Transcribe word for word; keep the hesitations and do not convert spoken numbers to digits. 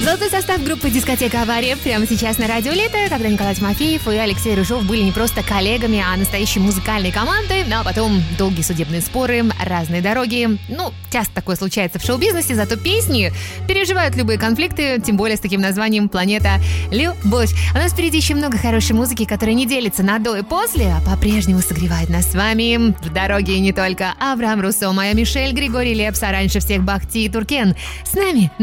Золотой состав группы «Дискотека Авария» прямо сейчас на радио «Лето», когда Николай Тимофеев и Алексей Рыжов были не просто коллегами, а настоящей музыкальной командой, а потом долгие судебные споры, разные дороги. Ну, часто такое случается в шоу-бизнесе, зато песни переживают любые конфликты, тем более с таким названием «Планета Любовь». У нас впереди еще много хорошей музыки, которая не делится на до и после, а по-прежнему согревает нас с вами. В дороге не только Авраам Руссо, моя Мишель, Григорий Лепс, а раньше всех Бахти и Туркен. С нами